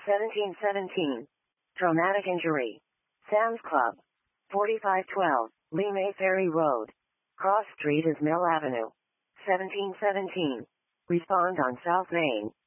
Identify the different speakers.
Speaker 1: 1717. Traumatic injury. Sam's Club. 4512. Lee May Ferry Road. Cross Street is Mill Avenue. 1717. Respond on South Main.